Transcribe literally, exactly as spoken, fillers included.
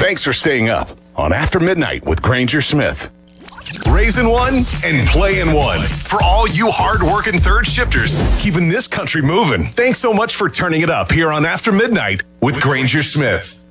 Thanks for staying up on After Midnight with Granger Smith. Raising one and playing one. For all you hard-working third shifters, keeping this country moving. Thanks so much for turning it up here on After Midnight with Granger Smith.